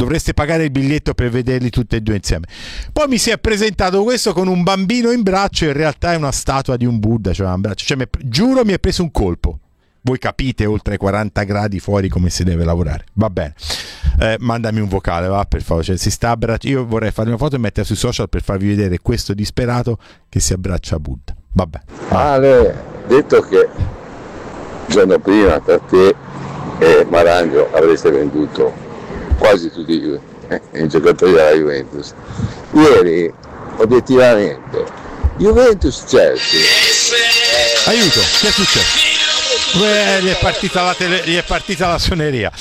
dovreste pagare il biglietto per vederli tutti e due insieme. Poi mi si è presentato questo con un bambino in braccio, in realtà è una statua di un Buddha, cioè, giuro mi è preso un colpo. Voi capite oltre 40 gradi fuori come si deve lavorare. Va bene, mandami un vocale, va, per favore. Cioè, si sta io vorrei fare una foto e metterla sui social per farvi vedere questo disperato che si abbraccia a Buddha. Vabbè. Ale, detto che il giorno prima per te e Marangio avreste venduto quasi tutti i giocatori della Juventus, ieri obiettivamente Juventus-Chelsea, aiuto, che è successo? Gli è partita la suoneria.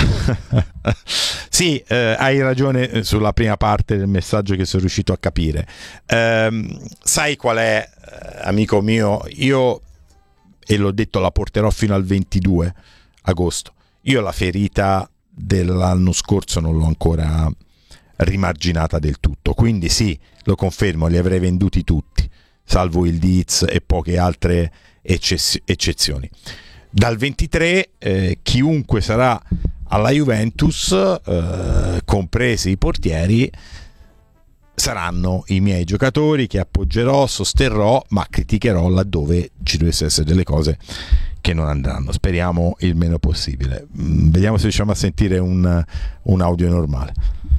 Sì, hai ragione sulla prima parte del messaggio che sono riuscito a capire. Sai qual è, amico mio? Io, e l'ho detto, la porterò fino al 22 agosto. Io la ferita dell'anno scorso non l'ho ancora rimarginata del tutto, quindi sì, lo confermo, li avrei venduti tutti, salvo il Diz e poche altre eccezioni. Dal 23 chiunque sarà alla Juventus, compresi i portieri, saranno i miei giocatori che appoggerò, sosterrò, ma criticherò laddove ci dovessero essere delle cose che non andranno. Speriamo il meno possibile. Vediamo se riusciamo a sentire un audio normale.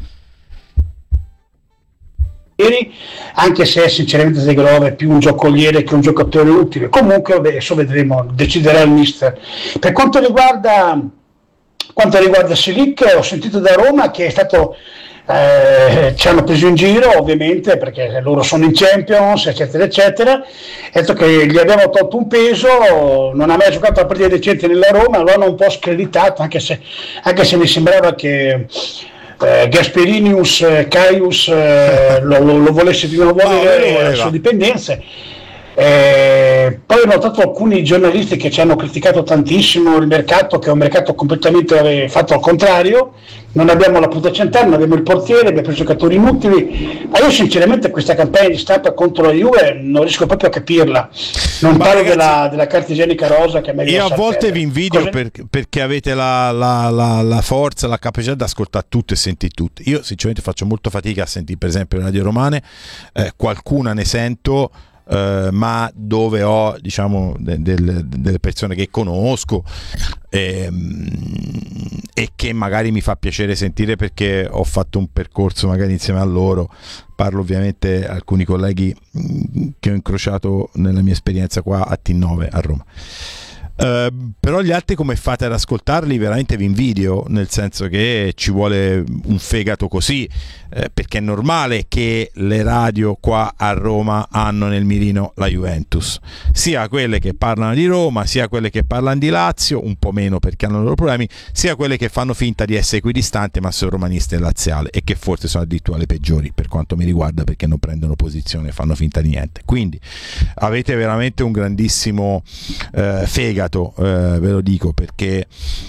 Anche se sinceramente Zegrov è più un giocoliere che un giocatore utile. Comunque adesso vedremo, deciderà il mister. Per quanto riguarda Silic, ho sentito da Roma che è stato ci hanno preso in giro, ovviamente, perché loro sono in Champions, eccetera eccetera. Ha detto che gli abbiamo tolto un peso, non ha mai giocato a partite decenti nella Roma, lo hanno un po' screditato, anche se mi sembrava che Gasperinius Caius lo volesse di nuovo avere le sue dipendenze. Poi ho notato alcuni giornalisti che ci hanno criticato tantissimo il mercato, che è un mercato completamente fatto al contrario. Non abbiamo la punta centrale, non abbiamo il portiere, abbiamo preso giocatori inutili. Ma io sinceramente questa campagna di stampa contro la Juve non riesco proprio a capirla. Non parlo della carta igienica rosa che è meglio. Io a volte vi invidio perché avete la forza, la capacità di ascoltare tutto e sentire tutto. Io sinceramente faccio molto fatica a sentire per esempio le radio romane, qualcuna ne sento, ma dove ho, diciamo, delle persone che conosco e che magari mi fa piacere sentire perché ho fatto un percorso magari insieme a loro. Parlo ovviamente alcuni colleghi che ho incrociato nella mia esperienza qua a T9 a Roma. Però gli altri come fate ad ascoltarli? Veramente vi invidio, nel senso che ci vuole un fegato così, perché è normale che le radio qua a Roma hanno nel mirino la Juventus, sia quelle che parlano di Roma, sia quelle che parlano di Lazio, un po' meno perché hanno i loro problemi, sia quelle che fanno finta di essere equidistanti ma sono romaniste e laziale, e che forse sono addirittura le peggiori per quanto mi riguarda, perché non prendono posizione e fanno finta di niente. Quindi avete veramente un grandissimo fegato, ve lo dico, perché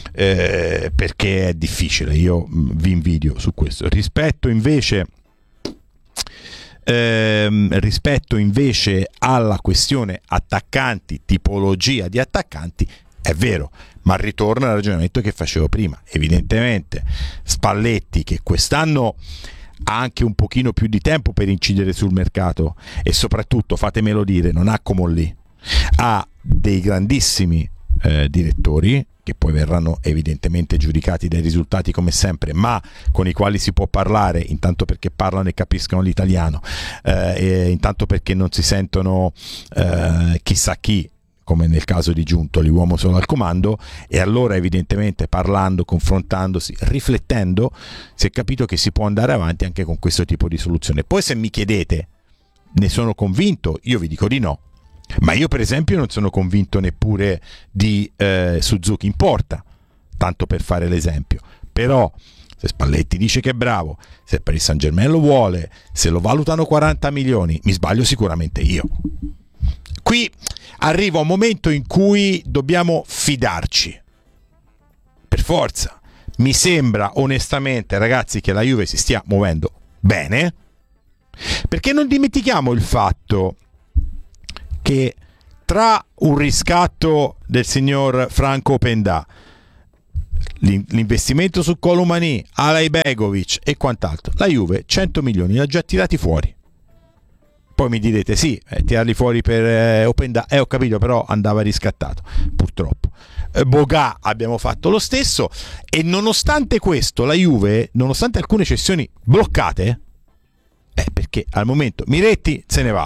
è difficile. Io vi invidio su questo. Rispetto invece alla questione attaccanti, tipologia di attaccanti, è vero, ma ritorna al ragionamento che facevo prima. Evidentemente Spalletti, che quest'anno ha anche un pochino più di tempo per incidere sul mercato, e soprattutto, fatemelo dire, non ha Comolli, ha dei grandissimi direttori che poi verranno evidentemente giudicati dai risultati come sempre, ma con i quali si può parlare, intanto perché parlano e capiscono l'italiano, e intanto perché non si sentono chissà chi, come nel caso di Giuntoli, uomo solo al comando, e allora evidentemente parlando, confrontandosi, riflettendo, si è capito che si può andare avanti anche con questo tipo di soluzione. Poi se mi chiedete, ne sono convinto? Io vi dico di no. Ma io per esempio non sono convinto neppure di Suzuki in porta, tanto per fare l'esempio. Però se Spalletti dice che è bravo, se il Paris Saint-Germain lo vuole, se lo valutano 40 milioni, mi sbaglio sicuramente io. Qui arriva un momento in cui dobbiamo fidarci, per forza. Mi sembra onestamente, ragazzi, che la Juve si stia muovendo bene, perché non dimentichiamo il fatto che tra un riscatto del signor Franco Pendà, l'investimento su Kolumani, Alay Begovic e quant'altro, la Juve 100 milioni li ha già tirati fuori. Poi mi direte sì, tirarli fuori per Openda, ho capito, però andava riscattato purtroppo. Boga abbiamo fatto lo stesso, e nonostante questo la Juve, nonostante alcune cessioni bloccate, perché al momento Miretti se ne va,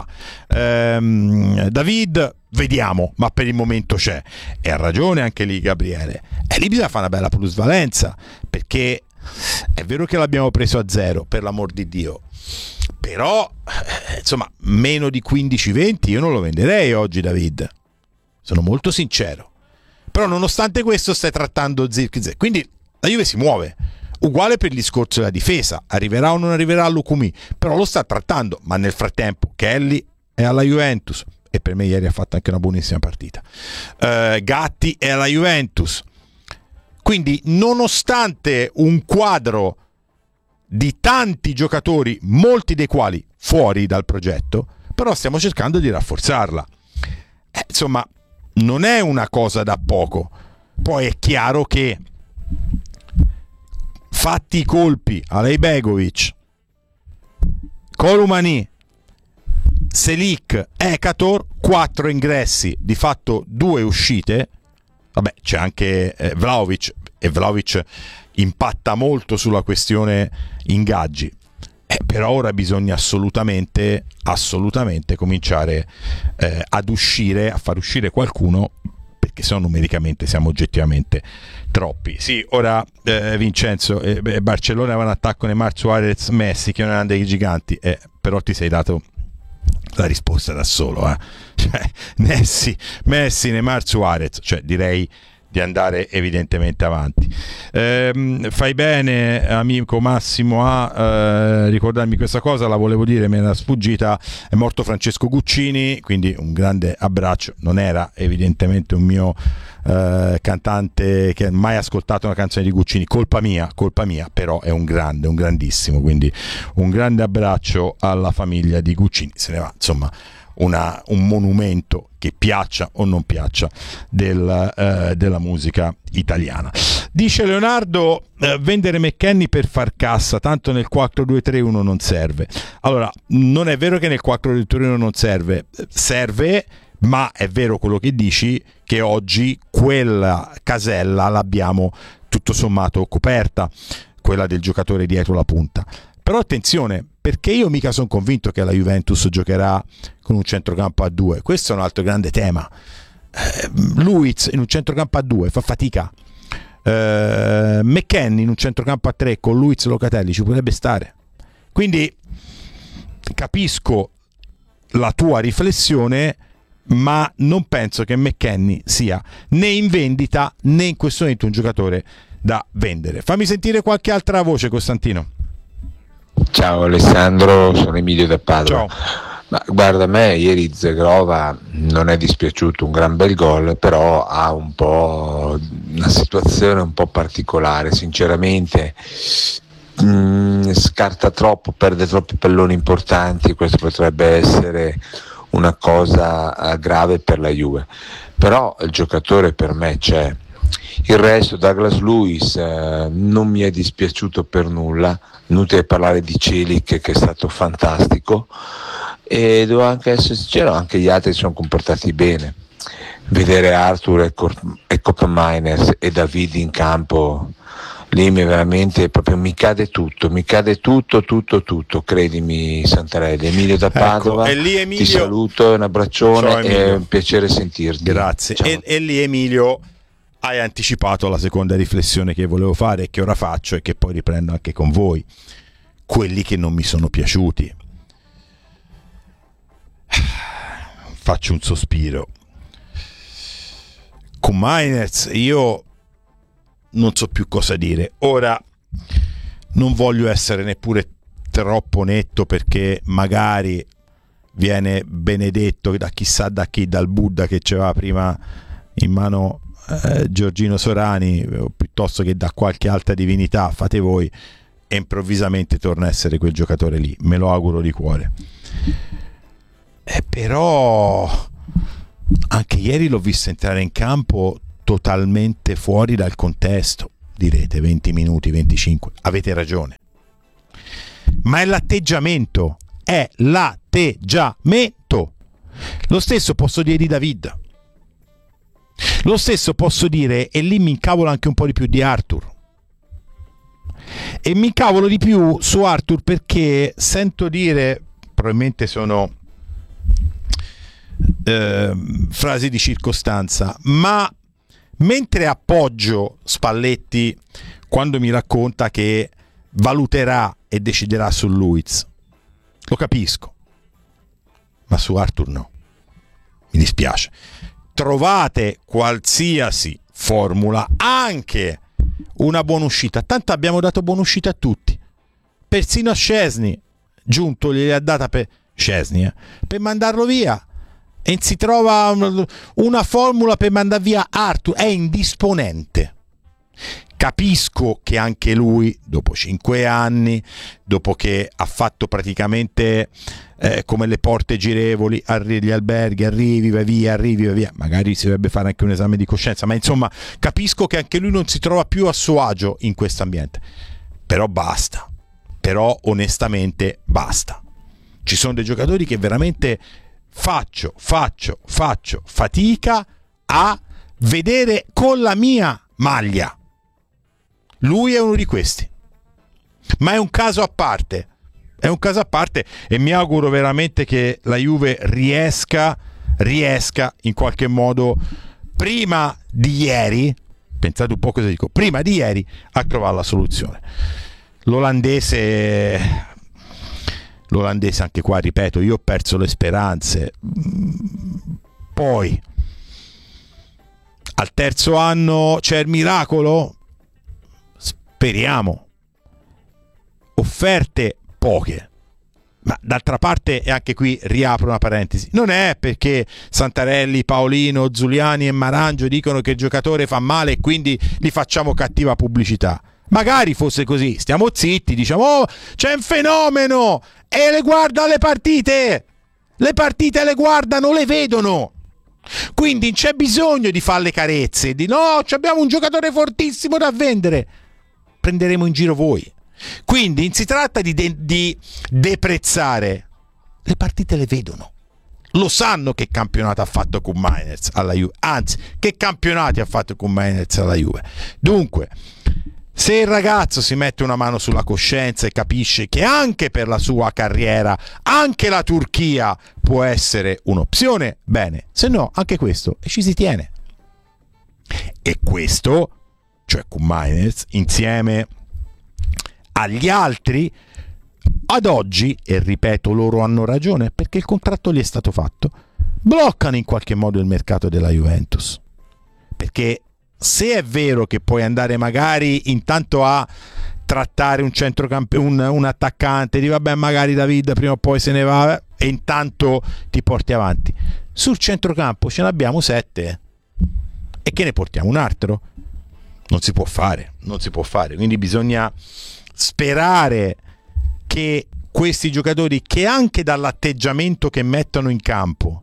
David vediamo, ma per il momento c'è, e ha ragione anche lì Gabriele, e lì bisogna fare una bella plusvalenza, perché è vero che l'abbiamo preso a zero, per l'amor di Dio, però insomma meno di 15-20 io non lo venderei oggi, sono molto sincero. Però nonostante questo stai trattando Zirkzee, quindi la Juve si muove. Uguale per il discorso della difesa, arriverà o non arriverà Lukumi, però lo sta trattando. Ma nel frattempo Kelly è alla Juventus, e per me ieri ha fatto anche una buonissima partita. Gatti è alla Juventus, quindi nonostante un quadro di tanti giocatori, molti dei quali fuori dal progetto, però stiamo cercando di rafforzarla. Insomma, non è una cosa da poco. Poi è chiaro che fatti i colpi Alay Begovic, Kolumani, Selic, Ekator, 4 ingressi, di fatto 2 uscite. Vabbè, c'è anche Vlahovic, e Vlahovic impatta molto sulla questione ingaggi. Però ora bisogna assolutamente cominciare ad uscire, a far uscire qualcuno, perché se no numericamente siamo oggettivamente troppi. Sì, ora Vincenzo, Barcellona aveva un attacco Neymar, Suarez, Messi, che non erano dei giganti, però ti sei dato la risposta da solo, cioè, Messi, Neymar, Suarez, cioè direi di andare evidentemente avanti. Fai bene, amico Massimo, a ricordarmi questa cosa, la volevo dire, me era sfuggita. È morto Francesco Guccini, quindi un grande abbraccio. Non era evidentemente un mio cantante che ha mai ascoltato una canzone di Guccini, colpa mia, però è un grandissimo, quindi un grande abbraccio alla famiglia di Guccini. Se ne va, insomma, un monumento, che piaccia o non piaccia, della musica italiana. Dice Leonardo, vendere McKennie per far cassa, tanto nel 4-2-3-1 non serve. Allora, non è vero che nel 4-2-3-1 non serve, ma è vero quello che dici, che oggi quella casella l'abbiamo tutto sommato coperta, quella del giocatore dietro la punta. Però attenzione, perché io mica sono convinto che la Juventus giocherà con un centrocampo a 2. Questo è un altro grande tema. Luiz in un centrocampo a 2 fa fatica. McKennie in un centrocampo a 3 con Luiz e Locatelli ci potrebbe stare. Quindi capisco la tua riflessione, ma non penso che McKennie sia né in vendita né in questo momento un giocatore da vendere. Fammi sentire qualche altra voce, Costantino. Ciao Alessandro, sono Emilio da Padova. Ciao. Ma guarda, a me ieri Zegrova non è dispiaciuto, un gran bel gol, però ha un po' una situazione un po' particolare, sinceramente. Scarta troppo, perde troppi palloni importanti, questo potrebbe essere una cosa grave per la Juve, però il giocatore per me c'è. Il resto, Douglas Luiz non mi è dispiaciuto per nulla, inutile parlare di Celik che è stato fantastico, e devo anche essere sincero, anche gli altri si sono comportati bene. Vedere Arthur e Koopmeiners e David in campo, lì veramente proprio mi cade tutto, credimi Santarelli. Emilio da Padova, e lì Emilio, ti saluto, un abbraccione. Ciao, e un piacere sentirti. Grazie. E lì Emilio hai anticipato la seconda riflessione che volevo fare e che ora faccio e che poi riprendo anche con voi. Quelli che non mi sono piaciuti. Faccio un sospiro. Con Mainez io non so più cosa dire. Ora non voglio essere neppure troppo netto, perché magari viene benedetto da chissà da chi, dal Buddha che c'era prima in mano Giorgino Sorani, o piuttosto che da qualche altra divinità, fate voi, e improvvisamente torna a essere quel giocatore lì. Me lo auguro di cuore. Però anche ieri l'ho visto entrare in campo totalmente fuori dal contesto. direte, 20 minuti, 25, avete ragione. Ma è l'atteggiamento. Lo stesso posso dire di David. Lo stesso posso dire, e lì mi incavolo anche un po' di più di Arthur. E mi incavolo di più su Arthur perché sento dire, probabilmente sono frasi di circostanza, ma mentre appoggio Spalletti quando mi racconta che valuterà e deciderà su Luiz, lo capisco, ma su Arthur no, mi dispiace. Trovate qualsiasi formula, anche una buona uscita, tanto abbiamo dato buona uscita a tutti, persino a Szczesny, giunto gliel'ha data per Szczesny per mandarlo via, e si trova una formula per mandare via Arthur. È indisponente. Capisco che anche lui, dopo 5 anni, dopo che ha fatto praticamente come le porte girevoli, gli alberghi, arrivi, vai via, magari si dovrebbe fare anche un esame di coscienza, ma insomma capisco che anche lui non si trova più a suo agio in questo ambiente. Però basta, onestamente basta. Ci sono dei giocatori che veramente faccio fatica a vedere con la mia maglia. Lui è uno di questi, ma è un caso a parte, e mi auguro veramente che la Juve riesca in qualche modo prima di ieri, pensate un po' cosa dico, prima di ieri a trovare la soluzione. L'olandese anche qua, ripeto, io ho perso le speranze. Poi al terzo anno c'è il miracolo? Speriamo. Offerte poche, ma d'altra parte, e anche qui riapro una parentesi, non è perché Santarelli, Paolino, Zuliani e Marangio dicono che il giocatore fa male e quindi gli facciamo cattiva pubblicità. Magari fosse così, stiamo zitti, diciamo oh, c'è un fenomeno e le guarda le partite le guardano, le vedono, quindi non c'è bisogno di fare le carezze, di no, abbiamo un giocatore fortissimo da vendere, prenderemo in giro voi. Quindi non si tratta di deprezzare, le partite le vedono, lo sanno che campionato ha fatto con Mainz alla Juve, anzi che campionati ha fatto con Mainz alla Juve. Dunque, se il ragazzo si mette una mano sulla coscienza e capisce che anche per la sua carriera anche la Turchia può essere un'opzione, bene, se no anche questo, e ci si tiene. E questo, cioè con Mainz, insieme agli altri, ad oggi, e ripeto, loro hanno ragione perché il contratto gli è stato fatto, bloccano in qualche modo il mercato della Juventus. Perché se è vero che puoi andare magari intanto a trattare un attaccante, di vabbè magari David prima o poi se ne va e intanto ti porti avanti, sul centrocampo ce ne abbiamo 7 e che ne portiamo un altro? Non si può fare, quindi bisogna sperare che questi giocatori, che anche dall'atteggiamento che mettono in campo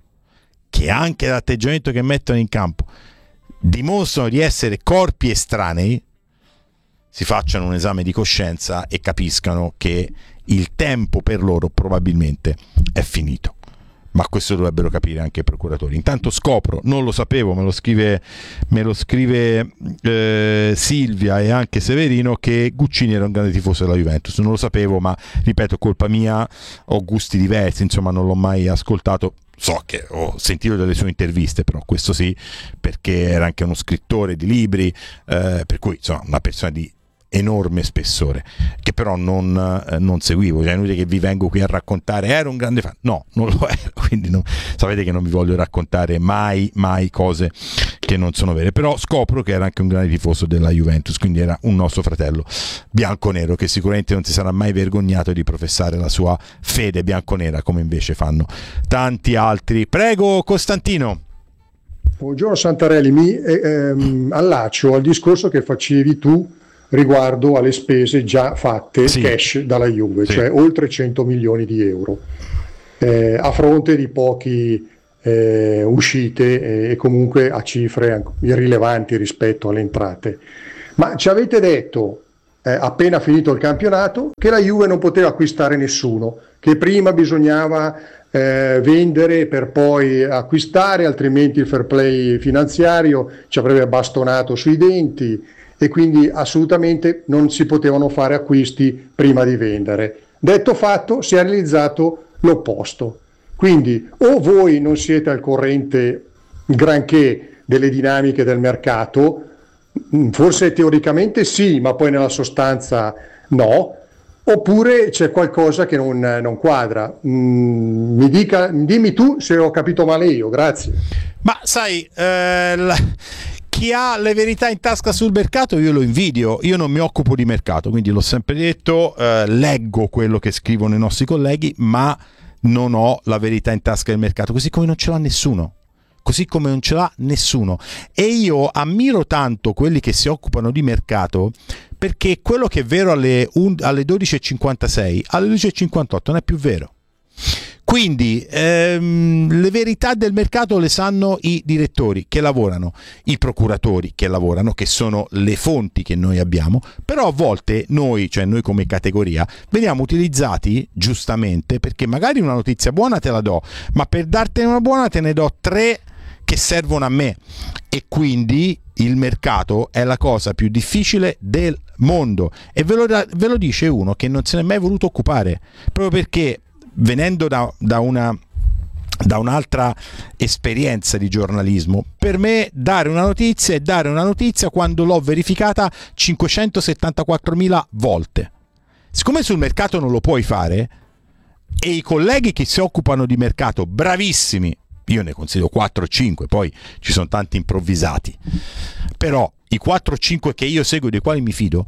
dimostrano di essere corpi estranei, si facciano un esame di coscienza e capiscano che il tempo per loro probabilmente è finito. Ma questo dovrebbero capire anche i procuratori. Intanto scopro, non lo sapevo, me lo scrive Silvia e anche Severino, che Guccini era un grande tifoso della Juventus. Non lo sapevo, ma ripeto, colpa mia, ho gusti diversi, insomma non l'ho mai ascoltato. So che ho sentito delle sue interviste, però questo sì, perché era anche uno scrittore di libri, per cui insomma una persona di enorme spessore, che però non seguivo, cioè è inutile che vi vengo qui a raccontare ero un grande fan, no, non lo ero, quindi sapete che non vi voglio raccontare mai cose che non sono vere, però scopro che era anche un grande tifoso della Juventus, quindi era un nostro fratello bianconero che sicuramente non si sarà mai vergognato di professare la sua fede bianconera come invece fanno tanti altri. Prego Costantino. Buongiorno Santarelli, mi allaccio al discorso che facevi tu riguardo alle spese già fatte cash dalla Juve, cioè oltre 100 milioni di euro, a fronte di pochi uscite e comunque a cifre irrilevanti rispetto alle entrate. Ma ci avete detto, appena finito il campionato, che la Juve non poteva acquistare nessuno, che prima bisognava vendere per poi acquistare, altrimenti il fair play finanziario ci avrebbe bastonato sui denti, e quindi assolutamente non si potevano fare acquisti prima di vendere. Detto fatto, si è realizzato l'opposto. Quindi o voi non siete al corrente granché delle dinamiche del mercato, forse teoricamente sì, ma poi nella sostanza no, oppure c'è qualcosa che non quadra. Dimmi tu se ho capito male io, grazie. Ma sai, chi ha le verità in tasca sul mercato io lo invidio. Io non mi occupo di mercato, quindi l'ho sempre detto, leggo quello che scrivono i nostri colleghi, ma non ho la verità in tasca del mercato, così come non ce l'ha nessuno. E io ammiro tanto quelli che si occupano di mercato, perché quello che è vero alle 12.56 alle 12.58 non è più vero. Quindi le verità del mercato le sanno i direttori che lavorano, i procuratori che lavorano, che sono le fonti che noi abbiamo, però a volte noi come categoria, veniamo utilizzati giustamente, perché magari una notizia buona te la do, ma per dartene una buona te ne do 3 che servono a me, e quindi il mercato è la cosa più difficile del mondo, e ve lo dice uno che non se n'è mai voluto occupare, proprio perché venendo da un'altra esperienza di giornalismo, per me dare una notizia è dare una notizia quando l'ho verificata 574.000 volte. Siccome sul mercato non lo puoi fare, e i colleghi che si occupano di mercato bravissimi, io ne consiglio 4 o 5, poi ci sono tanti improvvisati, però i 4 o 5 che io seguo, dei quali mi fido,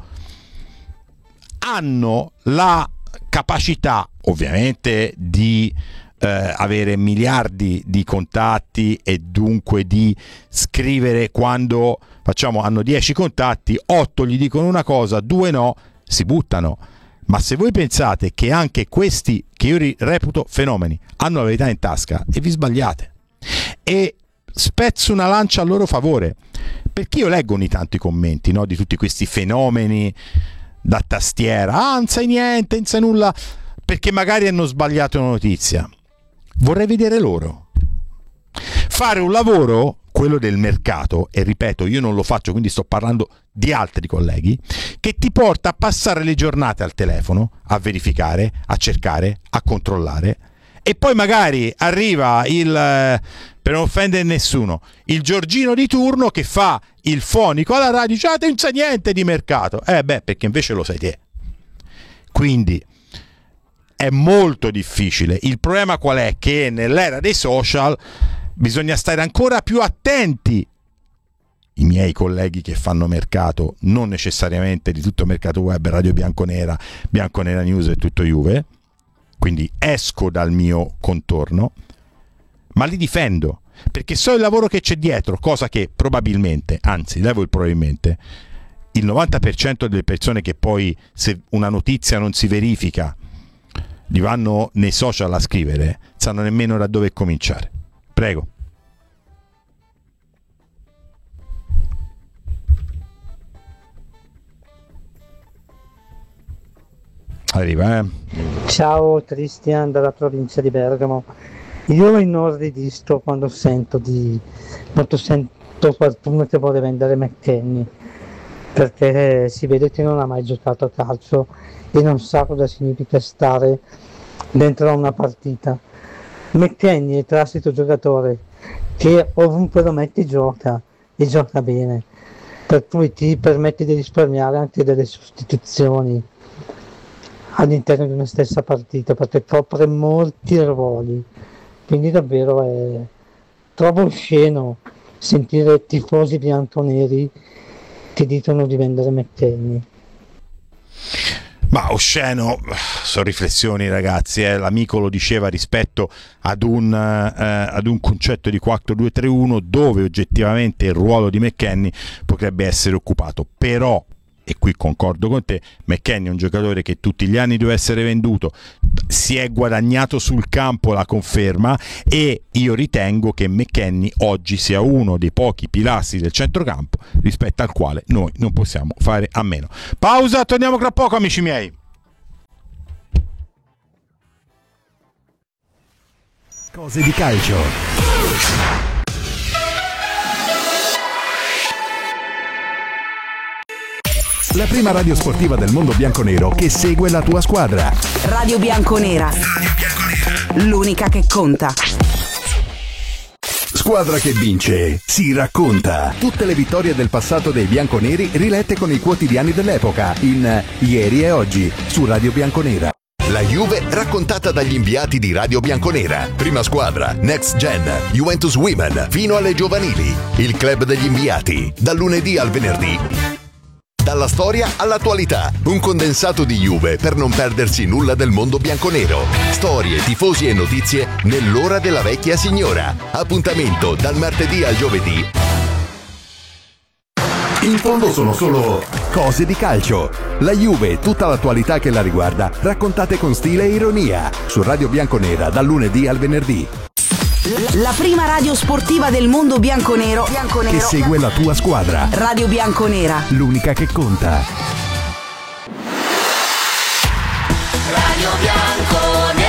hanno la capacità ovviamente di avere miliardi di contatti, e dunque di scrivere quando hanno 10 contatti, 8 gli dicono una cosa, 2 no, si buttano. Ma se voi pensate che anche questi, che io reputo fenomeni, hanno la verità in tasca, e vi sbagliate. E spezzo una lancia a loro favore, perché io leggo ogni tanto i commenti, no, di tutti questi fenomeni da tastiera, non sai niente, non sai nulla, perché magari hanno sbagliato una notizia. Vorrei vedere loro fare un lavoro, quello del mercato, e ripeto, io non lo faccio, quindi sto parlando di altri colleghi, che ti porta a passare le giornate al telefono, a verificare, a cercare, a controllare, e poi magari arriva per non offendere nessuno, il Giorgino di turno che fa il fonico alla radio, dice te non sai niente di mercato, perché invece lo sai te. Quindi è molto difficile. Il problema qual è? Che nell'era dei social bisogna stare ancora più attenti. I miei colleghi che fanno mercato, non necessariamente di tutto mercato web, Radio Bianconera News e tutto Juve, quindi esco dal mio contorno, ma li difendo, perché so il lavoro che c'è dietro, cosa che probabilmente, anzi levo il probabilmente, il 90% delle persone che poi, se una notizia non si verifica, li vanno nei social a scrivere, sanno nemmeno da dove cominciare. Prego. Arriva, Ciao, Cristian dalla provincia di Bergamo. Io inorridisco quando sento qualcuno che vuole vendere McKennie, perché si vede che non ha mai giocato a calcio e non sa cosa significa stare dentro a una partita. McKennie è il classico giocatore che ovunque lo metti gioca, e gioca bene, per cui ti permette di risparmiare anche delle sostituzioni all'interno di una stessa partita, perché copre molti ruoli. Quindi davvero trovo osceno sentire tifosi bianconeri che dicono di vendere McKennie. Ma osceno, sono riflessioni, ragazzi, l'amico lo diceva rispetto ad un concetto di 4-2-3-1 dove oggettivamente il ruolo di McKennie potrebbe essere occupato, però e qui concordo con te, McKennie è un giocatore che tutti gli anni deve essere venduto, si è guadagnato sul campo la conferma, e io ritengo che McKennie oggi sia uno dei pochi pilastri del centrocampo rispetto al quale noi non possiamo fare a meno. Pausa, torniamo tra poco, amici miei. Cose di calcio. La prima radio sportiva del mondo bianconero che segue la tua squadra. Radio Bianconera. L'unica che conta. Squadra che vince si racconta. Tutte le vittorie del passato dei bianconeri rilette con i quotidiani dell'epoca in Ieri e Oggi su Radio Bianconera. La Juve raccontata dagli inviati di Radio Bianconera. Prima squadra, Next Gen, Juventus Women, fino alle giovanili. Il club degli inviati, dal lunedì al venerdì. Dalla storia all'attualità, un condensato di Juve per non perdersi nulla del mondo bianconero. Storie, tifosi e notizie nell'ora della vecchia signora. Appuntamento dal martedì al giovedì. In fondo sono solo cose di calcio. La Juve e tutta l'attualità che la riguarda, raccontate con stile e ironia, su Radio Bianconera dal lunedì al venerdì. La prima radio sportiva del mondo bianconero Che segue la tua squadra. Radio Bianconera. L'unica che conta. Radio Bianconera.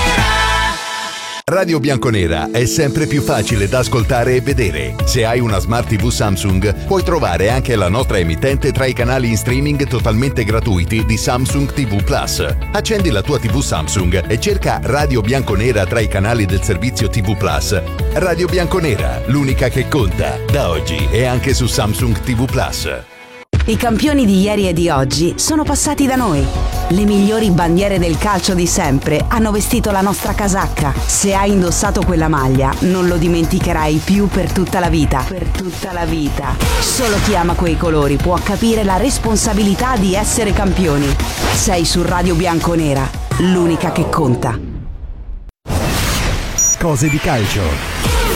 Radio Bianconera è sempre più facile da ascoltare e vedere. Se hai una Smart TV Samsung, puoi trovare anche la nostra emittente tra i canali in streaming totalmente gratuiti di Samsung TV Plus. Accendi la tua TV Samsung e cerca Radio Bianconera tra i canali del servizio TV Plus. Radio Bianconera, l'unica che conta, da oggi e anche su Samsung TV Plus. I campioni di ieri e di oggi sono passati da noi. Le migliori bandiere del calcio di sempre hanno vestito la nostra casacca. Se hai indossato quella maglia, non lo dimenticherai più per tutta la vita. Per tutta la vita. Solo chi ama quei colori può capire la responsabilità di essere campioni. Sei su Radio Bianconera, l'unica che conta. Cose di calcio.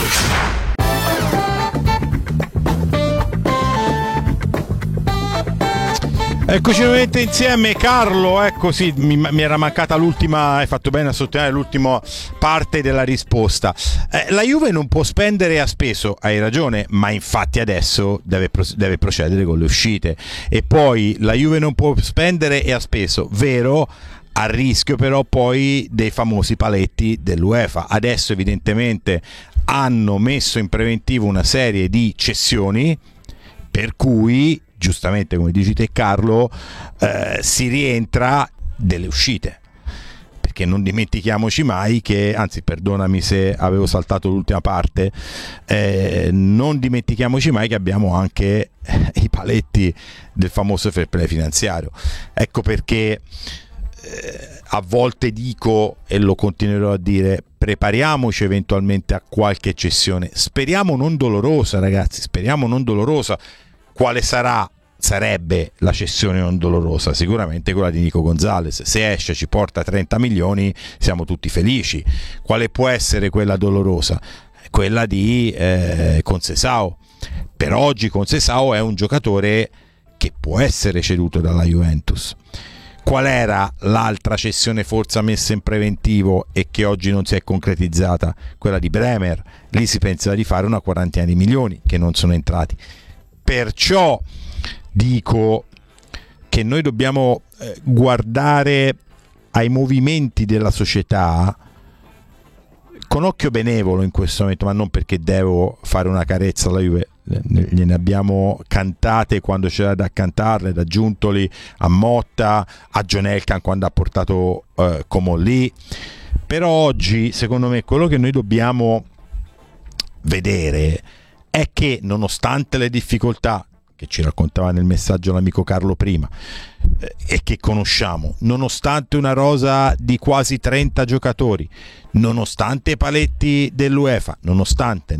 Eccoci nuovamente insieme, Carlo. Ecco, sì, mi era mancata l'ultima, hai fatto bene a sottolineare l'ultima parte della risposta. La Juve non può spendere e ha speso, hai ragione, ma infatti adesso deve procedere con le uscite. E poi la Juve non può spendere e ha speso, vero, a rischio però poi dei famosi paletti dell'UEFA. Adesso evidentemente hanno messo in preventivo una serie di cessioni, per cui giustamente, come dici te Carlo, si rientra delle uscite, perché non dimentichiamoci mai che, anzi perdonami se avevo saltato l'ultima parte, non dimentichiamoci mai che abbiamo anche i paletti del famoso fair play finanziario. Ecco perché a volte dico, e lo continuerò a dire, prepariamoci eventualmente a qualche cessione, speriamo non dolorosa, ragazzi, speriamo non dolorosa. Quale sarebbe la cessione non dolorosa? Sicuramente quella di Nico Gonzalez. Se esce ci porta 30 milioni, siamo tutti felici. Quale può essere quella dolorosa? Quella di Conceição. Per oggi Conceição è un giocatore che può essere ceduto dalla Juventus. Qual era l'altra cessione forse messa in preventivo e che oggi non si è concretizzata? Quella di Bremer. Lì si pensava di fare una quarantina di milioni che non sono entrati. Perciò dico che noi dobbiamo guardare ai movimenti della società con occhio benevolo in questo momento, ma non perché devo fare una carezza alla Juve, gliene abbiamo cantate quando c'era da cantarle, da Giuntoli a Motta a John Elkann quando ha portato Comolli. Però oggi secondo me quello che noi dobbiamo vedere è che, nonostante le difficoltà che ci raccontava nel messaggio l'amico Carlo prima e che conosciamo, nonostante una rosa di quasi 30 giocatori, nonostante i paletti dell'UEFA, nonostante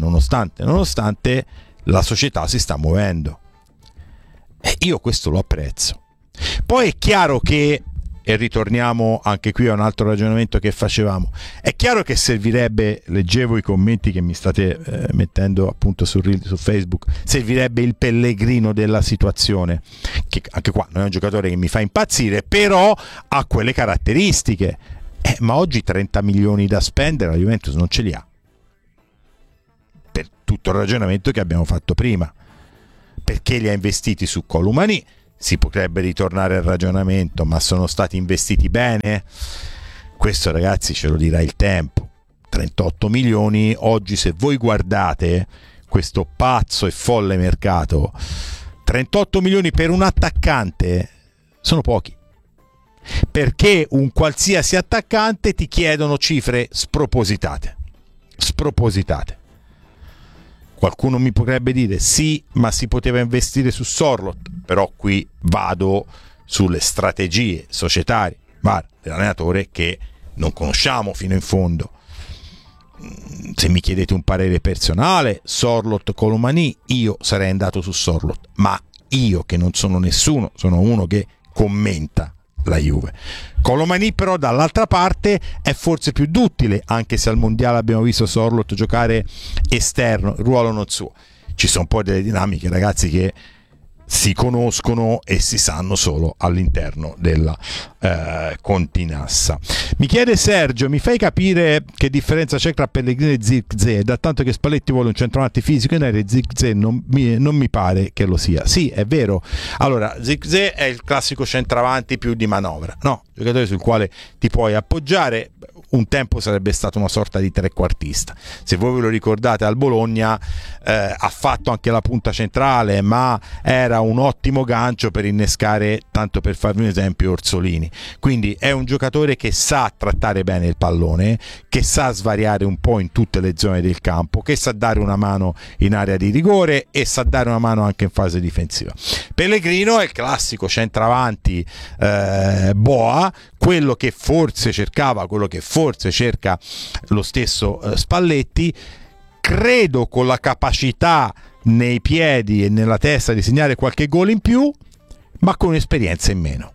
la società si sta muovendo, e io questo lo apprezzo. Poi è chiaro che e ritorniamo anche qui a un altro ragionamento che facevamo. È chiaro che servirebbe, leggevo i commenti che mi state mettendo appunto su Facebook, servirebbe il Pellegrino della situazione, che anche qua non è un giocatore che mi fa impazzire, però ha quelle caratteristiche. Ma oggi 30 milioni da spendere la Juventus non ce li ha, per tutto il ragionamento che abbiamo fatto prima, perché li ha investiti su Colomani. Si potrebbe ritornare al ragionamento, ma sono stati investiti bene? Questo, ragazzi, ce lo dirà il tempo. 38 milioni oggi, se voi guardate questo pazzo e folle mercato, 38 milioni per un attaccante sono pochi, perché un qualsiasi attaccante ti chiedono cifre spropositate. Qualcuno mi potrebbe dire sì, ma si poteva investire su Sorloth, però qui vado sulle strategie societarie dell'allenatore che non conosciamo fino in fondo. Se mi chiedete un parere personale, Sorloth, Colomani, io sarei andato su Sorloth, ma io che non sono nessuno, sono uno che commenta la Juve. Colomani però dall'altra parte è forse più duttile, anche se al mondiale abbiamo visto Sorloth giocare esterno, il ruolo non suo. Ci sono poi delle dinamiche, ragazzi, che si conoscono e si sanno solo all'interno della Continassa. Mi chiede Sergio, mi fai capire che differenza c'è tra Pellegrini e Zirkzee, da tanto che Spalletti vuole un centravanti fisico e Zirkzee non mi pare che lo sia. Sì, è vero. Allora, Zirkzee è il classico centravanti più di manovra, no? Giocatore sul quale ti puoi appoggiare. Un tempo sarebbe stato una sorta di trequartista. Se voi ve lo ricordate, al Bologna ha fatto anche la punta centrale, ma era un ottimo gancio per innescare, tanto per farvi un esempio, Orsolini. Quindi è un giocatore che sa trattare bene il pallone, che sa svariare un po' in tutte le zone del campo, che sa dare una mano in area di rigore e sa dare una mano anche in fase difensiva. Pellegrino è il classico centravanti boa, quello che forse cercava, quello che forse cerca lo stesso Spalletti, credo con la capacità nei piedi e nella testa di segnare qualche gol in più, ma con esperienza in meno.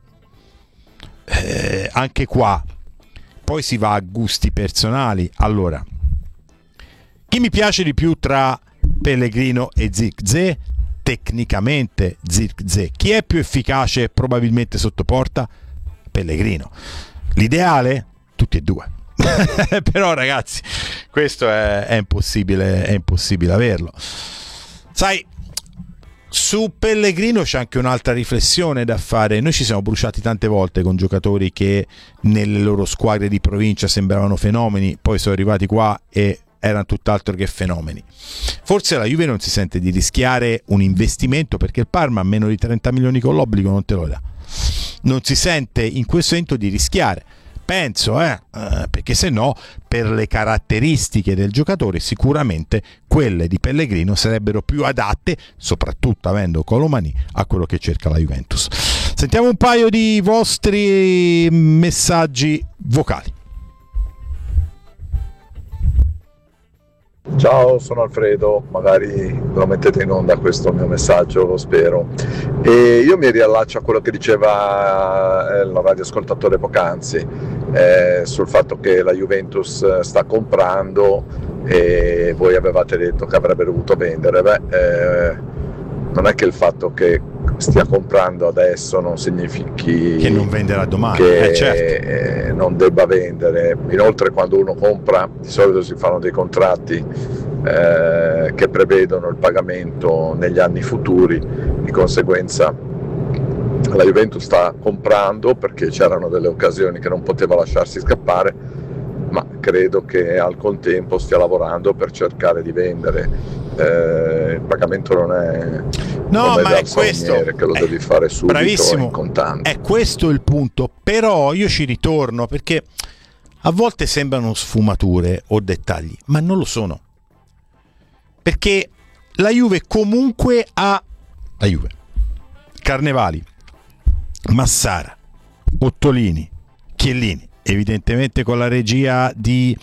Anche qua poi si va a gusti personali. Allora, chi mi piace di più tra Pellegrino e Zirkzee? Tecnicamente Zirkzee. Chi è più efficace probabilmente sotto porta? Pellegrino. L'ideale? Tutti e due. Però ragazzi, questo è impossibile averlo. Sai, su Pellegrino c'è anche un'altra riflessione da fare. Noi ci siamo bruciati tante volte con giocatori che nelle loro squadre di provincia sembravano fenomeni, poi sono arrivati qua e erano tutt'altro che fenomeni. Forse la Juve non si sente di rischiare un investimento, perché il Parma a meno di 30 milioni con l'obbligo non te lo dà. Non si sente in questo momento di rischiare, penso, perché se no, per le caratteristiche del giocatore, sicuramente quelle di Pellegrino sarebbero più adatte, soprattutto avendo Colomani, a quello che cerca la Juventus. Sentiamo un paio di vostri messaggi vocali. Ciao, sono Alfredo, magari lo mettete in onda questo mio messaggio, lo spero. E io mi riallaccio a quello che diceva il radioascoltatore poc'anzi, sul fatto che la Juventus sta comprando e voi avevate detto che avrebbe dovuto vendere. Non è che il fatto che stia comprando adesso non significhi che non venderà domani, che certo. Non debba vendere. Inoltre, quando uno compra, di solito si fanno dei contratti che prevedono il pagamento negli anni futuri, di conseguenza la Juventus sta comprando perché c'erano delle occasioni che non poteva lasciarsi scappare, ma credo che al contempo stia lavorando per cercare di vendere. Il pagamento non è ma è questo che lo devi fare subito, bravissimo, in contanti. È questo il punto. Però io ci ritorno, perché a volte sembrano sfumature o dettagli, ma non lo sono, perché la Juve comunque ha Carnevali, Massara, Ottolini, Chiellini, evidentemente con la regia di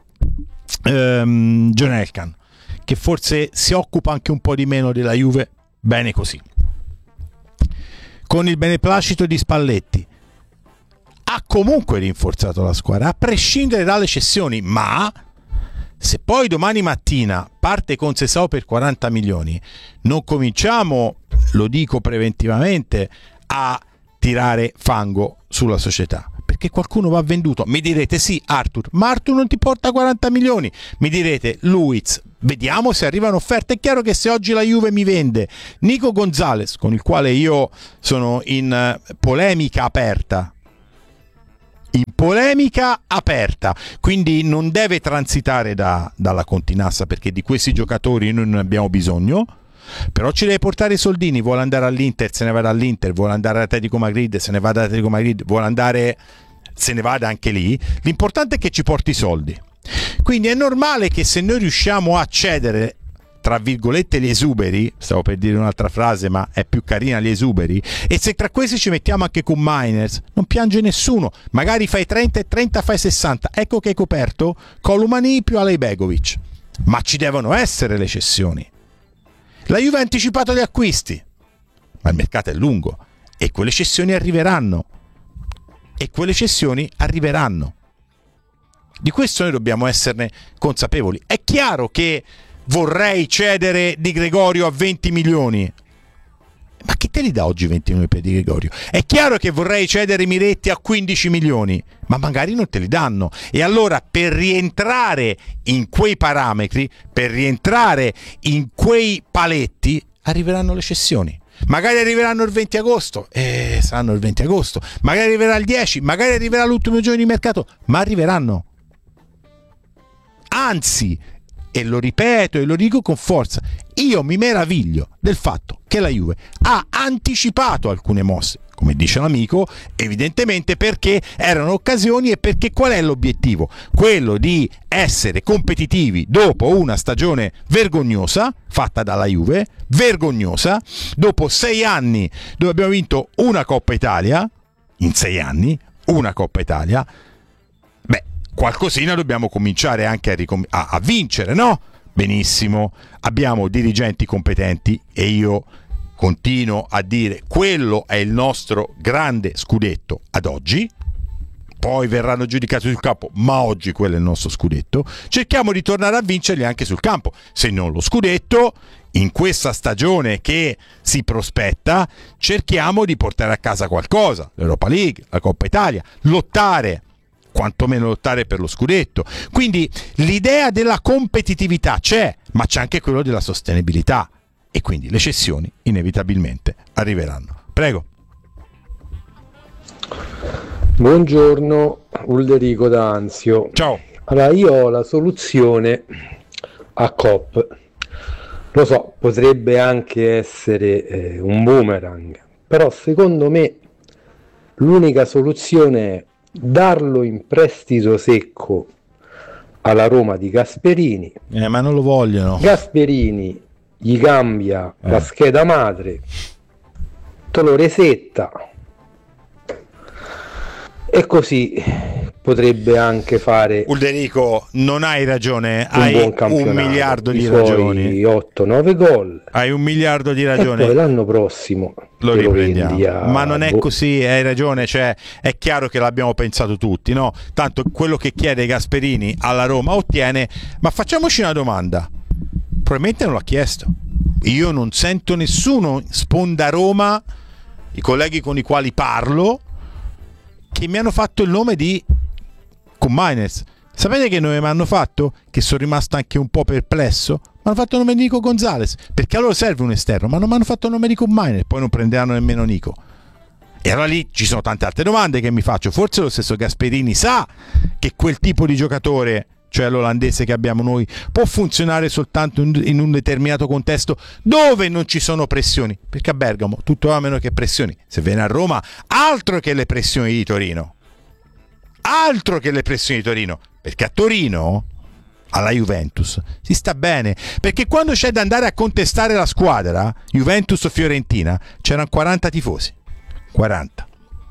John Elkann, che forse si occupa anche un po' di meno della Juve, bene così, con il beneplacito di Spalletti, ha comunque rinforzato la squadra, a prescindere dalle cessioni, ma se poi domani mattina parte con Sessao per 40 milioni, non cominciamo, lo dico preventivamente, a tirare fango sulla società, perché qualcuno va venduto. Mi direte sì Arthur, ma Arthur non ti porta 40 milioni. Mi direte Luiz, vediamo se arrivano offerte. È chiaro che se oggi la Juve mi vende Nico Gonzalez, con il quale io sono in polemica aperta, quindi non deve transitare dalla Continassa, perché di questi giocatori noi non abbiamo bisogno, però ci deve portare i soldini. Vuole andare all'Inter, se ne vada all'Inter. Vuole andare all'Atletico Madrid, se ne vada all'Atletico Madrid. Vuole andare, se ne vada anche lì. L'importante è che ci porti i soldi. Quindi è normale che se noi riusciamo a cedere, tra virgolette, gli esuberi, stavo per dire un'altra frase ma è più carina, gli esuberi, e se tra questi ci mettiamo anche con Miners, non piange nessuno. Magari fai 30 e 30, fai 60, ecco che hai coperto Kolumani più Alejbegovic. Ma ci devono essere le cessioni. La Juve ha anticipato gli acquisti, ma il mercato è lungo e quelle cessioni arriveranno. Di questo noi dobbiamo esserne consapevoli. È chiaro che vorrei cedere Di Gregorio a 20 milioni. Ma chi te li dà oggi 20 milioni per Di Gregorio? È chiaro che vorrei cedere Miretti a 15 milioni, ma magari non te li danno. E allora, per rientrare in quei parametri, per rientrare in quei paletti, arriveranno le cessioni. Magari arriveranno il 20 agosto, saranno il 20 agosto, magari arriverà il 10, magari arriverà l'ultimo giorno di mercato, ma arriveranno. Anzi, e lo ripeto e lo dico con forza, io mi meraviglio del fatto che la Juve ha anticipato alcune mosse, come dice l'amico, evidentemente perché erano occasioni e perché qual è l'obiettivo? Quello di essere competitivi dopo una stagione vergognosa fatta dalla Juve, vergognosa, dopo 6 anni dove abbiamo vinto una Coppa Italia, in 6 anni, una Coppa Italia. Qualcosina dobbiamo cominciare anche a vincere, no? Benissimo, abbiamo dirigenti competenti e io continuo a dire quello è il nostro grande scudetto ad oggi. Poi verranno giudicati sul campo, ma oggi quello è il nostro scudetto. Cerchiamo di tornare a vincerli anche sul campo, se non lo scudetto. In questa stagione che si prospetta cerchiamo di portare a casa qualcosa, l'Europa League, la Coppa Italia, quantomeno lottare per lo scudetto. Quindi l'idea della competitività c'è, ma c'è anche quello della sostenibilità, e quindi le cessioni inevitabilmente arriveranno. Prego. Buongiorno, Ulderico da Anzio. Ciao. Allora, io ho la soluzione a COP. Lo so, potrebbe anche essere un boomerang, però secondo me l'unica soluzione è darlo in prestito secco alla Roma di Gasperini, ma non lo vogliono. Gasperini gli cambia la scheda madre, te lo resetta e così potrebbe anche fare. Ulderico, non hai ragione, hai un miliardo di ragioni. 8-9 gol. Hai un miliardo di ragioni. E poi l'anno prossimo lo riprendiamo. Ma non è così, hai ragione, cioè è chiaro che l'abbiamo pensato tutti, no? Tanto quello che chiede Gasperini alla Roma ottiene, ma facciamoci una domanda. Probabilmente non l'ha chiesto. Io non sento nessuno sponda Roma, i colleghi con i quali parlo, che mi hanno fatto il nome di Miners. Sapete che nome mi hanno fatto? Che sono rimasto anche un po' perplesso. Mi hanno fatto il nome di Nico Gonzalez, perché a loro serve un esterno, ma non mi hanno fatto il nome di Miners, poi non prenderanno nemmeno Nico. E allora lì ci sono tante altre domande che mi faccio. Forse lo stesso Gasperini sa che quel tipo di giocatore, cioè l'olandese che abbiamo noi, può funzionare soltanto in un determinato contesto dove non ci sono pressioni, perché a Bergamo tutto va meno che pressioni. Se viene a Roma, altro che le pressioni di Torino. Altro che le pressioni di Torino, perché a Torino, alla Juventus, si sta bene, perché quando c'è da andare a contestare la squadra, Juventus o Fiorentina, c'erano 40 tifosi, 40,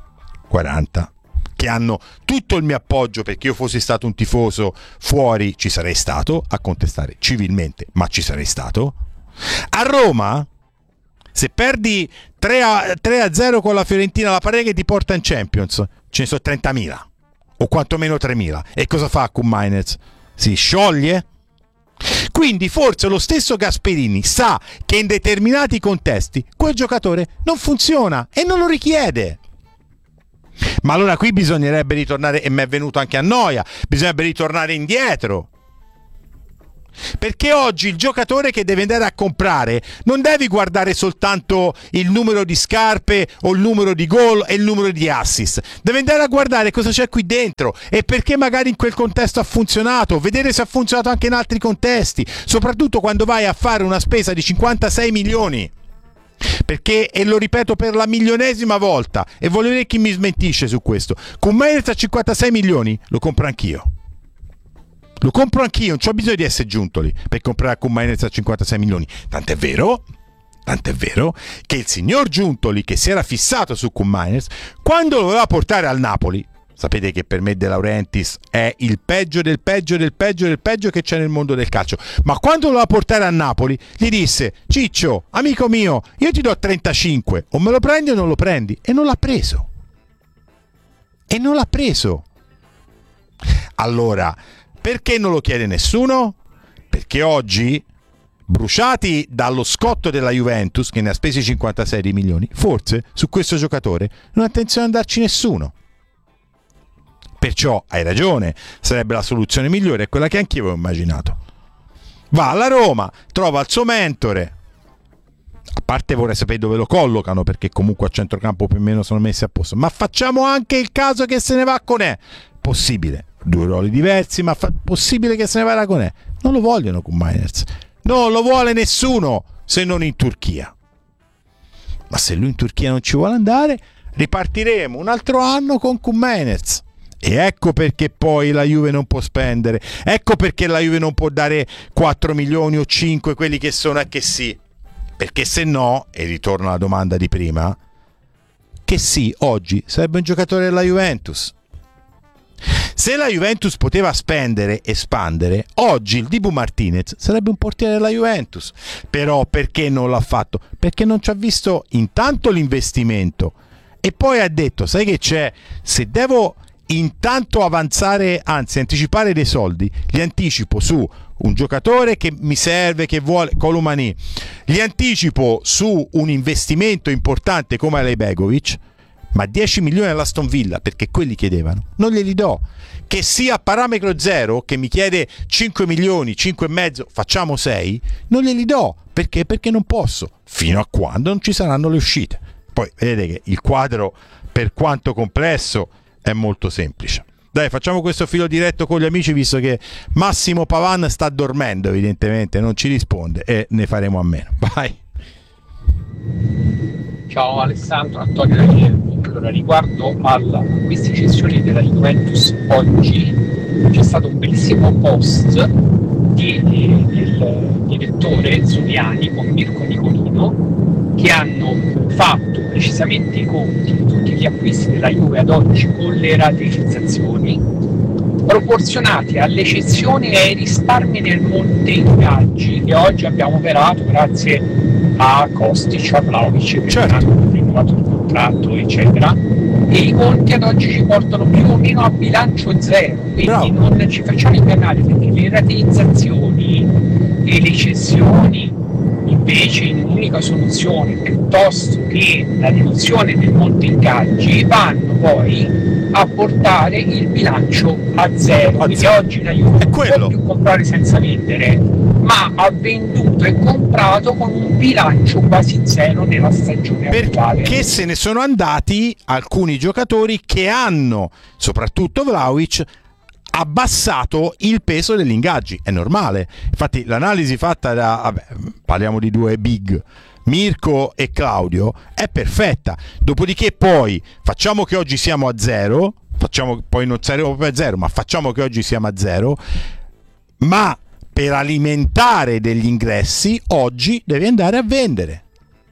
che hanno tutto il mio appoggio, perché io fossi stato un tifoso fuori ci sarei stato a contestare civilmente, ma ci sarei stato. A Roma Se perdi 3-0 con la Fiorentina, la pareggio che ti porta in Champions, ce ne sono 30.000 o quantomeno 3.000. E cosa fa Koumajnec? Si scioglie? Quindi forse lo stesso Gasperini sa che in determinati contesti quel giocatore non funziona e non lo richiede. Ma allora qui bisognerebbe ritornare, e mi è venuto anche a noia, bisognerebbe ritornare indietro. Perché oggi il giocatore che deve andare a comprare non devi guardare soltanto il numero di scarpe o il numero di gol e il numero di assist, deve andare a guardare cosa c'è qui dentro e perché magari in quel contesto ha funzionato, vedere se ha funzionato anche in altri contesti, soprattutto quando vai a fare una spesa di 56 milioni. Perché, e lo ripeto per la milionesima volta, e voglio vedere chi mi smentisce su questo, Koumajnec a 56 milioni lo compro anch'io. Lo compro anch'io, non c'ho bisogno di essere Giuntoli per comprare Koumajnec a 56 milioni. Tant'è vero che il signor Giuntoli, che si era fissato su Koumajnec, quando lo voleva portare al Napoli, sapete che per me De Laurentiis è il peggio del peggio del peggio del peggio che c'è nel mondo del calcio, ma quando lo voleva portare a Napoli gli disse: Ciccio, amico mio, io ti do 35, o me lo prendi o non lo prendi. E non l'ha preso. Allora, perché non lo chiede nessuno? Perché oggi, bruciati dallo scotto della Juventus, che ne ha spesi 56 di milioni, forse su questo giocatore non ha intenzione di andarci nessuno. Perciò hai ragione, sarebbe la soluzione migliore, è quella che anch'io avevo immaginato. Va alla Roma, trova il suo mentore. A parte vorrei sapere dove lo collocano, perché comunque a centrocampo più o meno sono messi a posto. Ma facciamo anche il caso che se ne va con possibile. 2 ruoli diversi, ma possibile che se ne vada con Non lo vogliono Koumajnec. Non lo vuole nessuno, se non in Turchia. Ma se lui in Turchia non ci vuole andare, ripartiremo un altro anno con Koumajnec. E ecco perché poi la Juve non può spendere, ecco perché la Juve non può dare 4 milioni o 5, quelli che sono e che sì, perché se no, e ritorno alla domanda di prima, che sì, oggi sarebbe un giocatore della Juventus. Se la Juventus poteva spendere e espandere, oggi il Dibu Martinez sarebbe un portiere della Juventus. Però perché non l'ha fatto? Perché non ci ha visto intanto l'investimento e poi ha detto: sai che c'è, se devo intanto avanzare, anzi anticipare dei soldi, li anticipo su un giocatore che mi serve, che vuole, Colomani, li anticipo su un investimento importante come Alejbegovic, ma 10 milioni all'Aston Villa, perché quelli chiedevano, non glieli do. Che sia parametro zero, che mi chiede 5 milioni, 5,5, facciamo 6, non glieli do, perché non posso, fino a quando non ci saranno le uscite. Poi vedete che il quadro, per quanto complesso, è molto semplice. Dai, facciamo questo filo diretto con gli amici, visto che Massimo Pavan sta dormendo, evidentemente non ci risponde e ne faremo a meno. Vai. Ciao Alessandro, Antonio Daniele. Allora, riguardo a queste cessioni della Juventus, oggi c'è stato un bellissimo post del direttore Zuliani con Mirko Nicolino, che hanno fatto precisamente i conti di tutti gli acquisti della Juve ad oggi con le rateizzazioni, proporzionati alle cessioni e ai risparmi nel monte ingaggi che oggi abbiamo operato grazie a Kostic, a Vlahovic, che hanno rinnovato il contratto, eccetera, e i conti ad oggi ci portano più o meno a bilancio zero, quindi non ci facciamo ingannare, perché le rateizzazioni e le cessioni invece in un'unica soluzione, piuttosto che la riduzione del monte ingaggi, vanno poi a portare il bilancio a zero. Quindi oggi la Juve non può più comprare senza vendere, ma ha venduto e comprato con un bilancio quasi zero nella stagione attuale. Perché se ne sono andati alcuni giocatori che hanno, soprattutto Vlahovic, abbassato il peso degli ingaggi. È normale. Infatti l'analisi fatta parliamo di due big, Mirko e Claudio, è perfetta. Dopodiché poi facciamo che oggi siamo a zero, poi non saremo proprio a zero, ma facciamo che oggi siamo a zero, ma per alimentare degli ingressi oggi devi andare a vendere.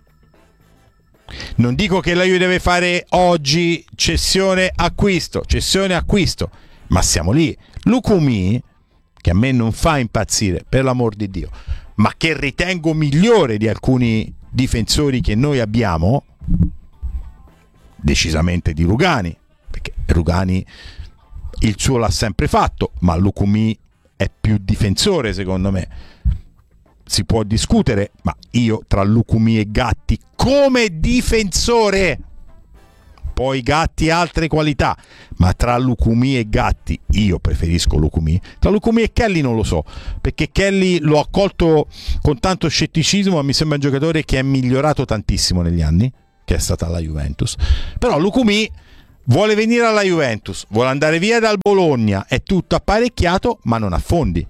Non dico che la Juve deve fare oggi cessione acquisto, ma siamo lì. Lukumi, che a me non fa impazzire, per l'amor di Dio, ma che ritengo migliore di alcuni difensori che noi abbiamo, decisamente di Rugani, perché Rugani il suo l'ha sempre fatto, ma Lukumi è più difensore secondo me. Si può discutere, ma io tra Lukumi e Gatti come difensore, poi Gatti ha altre qualità, ma tra Lukumi e Gatti io preferisco Lukumi. Tra Lukumi e Kelly non lo so, perché Kelly l'ho accolto con tanto scetticismo, ma mi sembra un giocatore che è migliorato tantissimo negli anni, che è stata alla Juventus. Però Lukumi vuole venire alla Juventus, vuole andare via dal Bologna, è tutto apparecchiato, ma non affondi.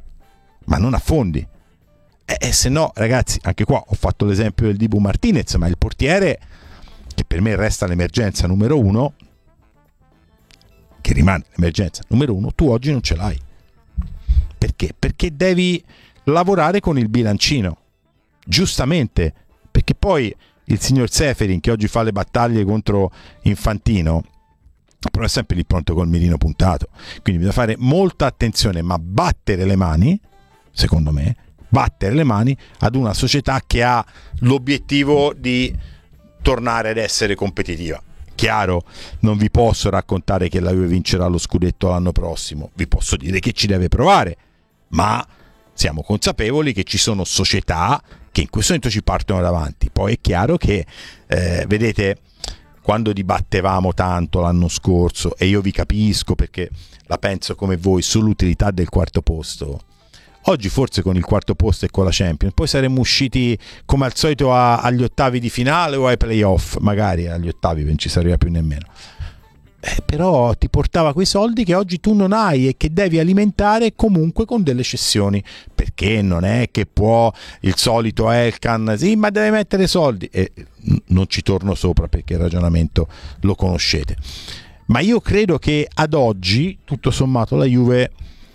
E se no, ragazzi, anche qua ho fatto l'esempio del Dibu Martinez, ma il portiere, che per me resta l'emergenza numero uno, che rimane l'emergenza numero uno, tu oggi non ce l'hai. Perché? Perché devi lavorare con il bilancino, giustamente, perché poi il signor Seferin, che oggi fa le battaglie contro Infantino, però è sempre lì pronto col mirino puntato, quindi bisogna fare molta attenzione, ma battere le mani, secondo me, battere le mani ad una società che ha l'obiettivo di tornare ad essere competitiva. Chiaro, non vi posso raccontare che la Juve vincerà lo scudetto l'anno prossimo, vi posso dire che ci deve provare, ma siamo consapevoli che ci sono società che in questo momento ci partono davanti. Poi è chiaro che vedete, quando dibattevamo tanto l'anno scorso, e io vi capisco perché la penso come voi, sull'utilità del quarto posto, oggi forse con il quarto posto e con la Champions poi saremmo usciti come al solito agli ottavi di finale o ai playoff, magari agli ottavi non ci si arriva più nemmeno, però ti portava quei soldi che oggi tu non hai e che devi alimentare comunque con delle cessioni, perché non è che può il solito Elkan, sì ma deve mettere soldi, e non ci torno sopra perché il ragionamento lo conoscete, ma io credo che ad oggi tutto sommato la Juve,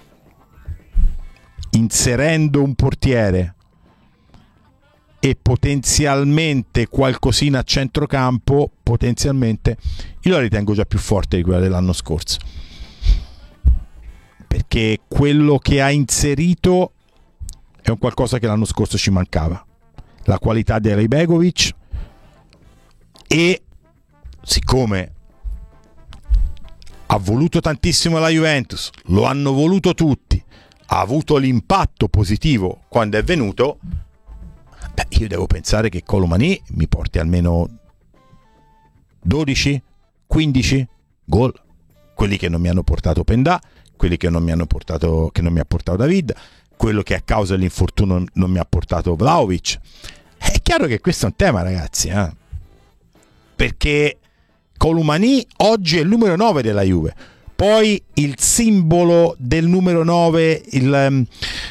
inserendo un portiere e potenzialmente qualcosina a centrocampo, potenzialmente io la ritengo già più forte di quella dell'anno scorso, perché quello che ha inserito è un qualcosa che l'anno scorso ci mancava, la qualità di Alibegovic, e siccome ha voluto tantissimo la Juventus, lo hanno voluto tutti, ha avuto l'impatto positivo quando è venuto, io devo pensare che Colomani mi porti almeno 12, 15 gol, quelli che non mi hanno portato Pendà, quelli che non mi hanno portato, che non mi ha portato David, quello che a causa dell'infortunio non mi ha portato Vlahovic. È chiaro che questo è un tema, ragazzi, perché Colomani oggi è il numero 9 della Juve. Poi il simbolo del numero 9, il